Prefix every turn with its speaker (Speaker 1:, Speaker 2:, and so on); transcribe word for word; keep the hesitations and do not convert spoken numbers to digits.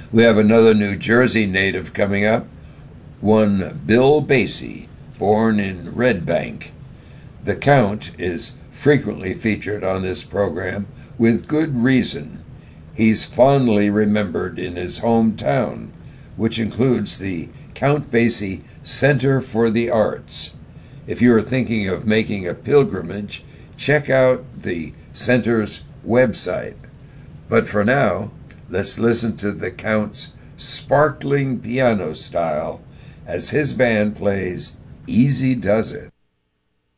Speaker 1: We have another New Jersey native coming up, one Bill Basie, born in Red Bank. The Count is frequently featured on this program with good reason. He's fondly remembered in his hometown, which includes the Count Basie Center for the Arts. If you are thinking of making a pilgrimage, check out the center's website. But for now, let's listen to the Count's sparkling piano style as his band plays Easy Does It.